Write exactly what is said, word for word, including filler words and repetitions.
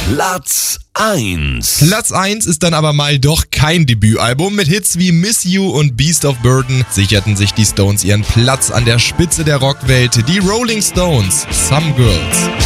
Platz eins. Platz eins ist dann aber mal doch kein Debütalbum. Mit Hits wie Miss You und Beast of Burden sicherten sich die Stones ihren Platz an der Spitze der Rockwelt. Die Rolling Stones, Some Girls.